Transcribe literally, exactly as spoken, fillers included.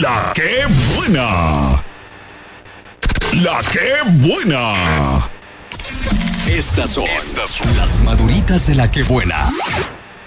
La que buena. La que buena. Estas son, Estas son las maduritas de la que buena.